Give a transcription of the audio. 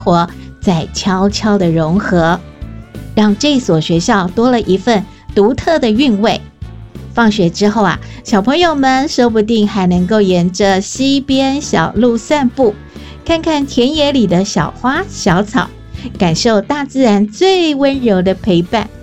活再悄悄地融合，让这所学校多了一份独特的韵味。放学之后小朋友们说不定还能够沿着溪边小路散步，看看田野里的小花小草，感受大自然最温柔的陪伴。